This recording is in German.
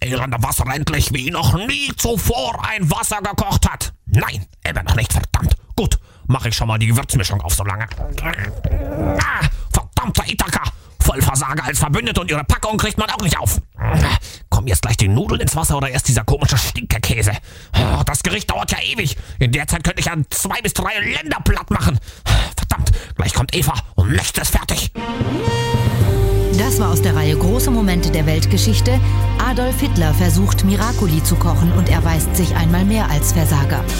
elende Wasser endlich wie noch nie zuvor ein Wasser gekocht hat. Nein, immer noch nicht, verdammt. Gut, mache ich schon mal die Gewürzmischung auf so lange. Verdammter Ithaka. Vollversager als Verbündet und ihre Packung kriegt man auch nicht auf. Kommen jetzt gleich die Nudeln ins Wasser oder erst dieser komische Stinkekäse? Das Gericht dauert ja ewig. In der Zeit könnte ich ja 2 bis 3 Länder platt machen. Verdammt, gleich kommt Eva und möchte es fertig. Das war aus der Reihe Große Momente der Weltgeschichte. Adolf Hitler versucht Miracoli zu kochen und erweist sich einmal mehr als Versager.